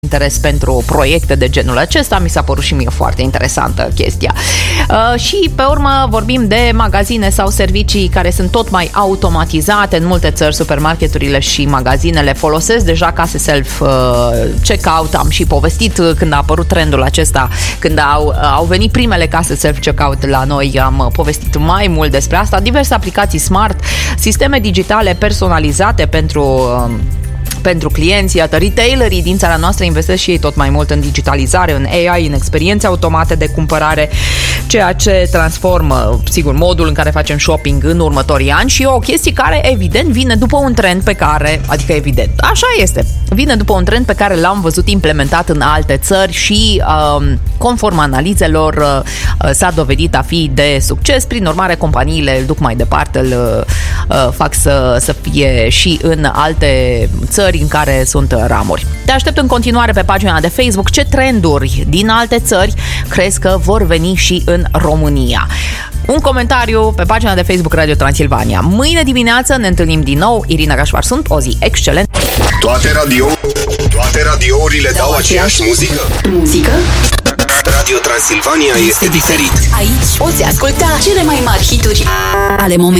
interes pentru proiecte de genul acesta. Mi s-a părut și mie foarte interesantă chestia. Și pe urmă vorbim de magazine sau servicii care sunt tot mai automatizate. În multe țări, supermarketurile și magazinele folosesc deja case self-checkout. Am și povestit când a apărut trendul acesta, când au venit primele case self-checkout la noi, am povestit mai mult despre asta. Diverse aplicații smart, sisteme digitale personalizate pentru clienți. Iată, retailerii din țara noastră investesc și ei tot mai mult în digitalizare, în AI, în experiențe automate de cumpărare, ceea ce transformă, sigur, modul în care facem shopping în următorii ani și o chestie care, evident, vine după un trend pe care, adică evident, așa este, vine după un trend pe care l-am văzut implementat în alte țări și, conform analizelor, s-a dovedit a fi de succes. Prin urmare, companiile îl duc mai departe, îl fac să fie și în alte țări în care sunt ramuri. Te aștept în continuare pe pagina de Facebook. Ce trenduri din alte țări crezi că vor veni și în România? Un comentariu pe pagina de Facebook Radio Transilvania. Mâine dimineață ne întâlnim din nou. Irina Gașpar sunt. O zi excelentă. Toate radiourile dau aceeași muzică? Radio Transilvania este diferit. Aici poți asculta cele mai mari hituri ale momentului.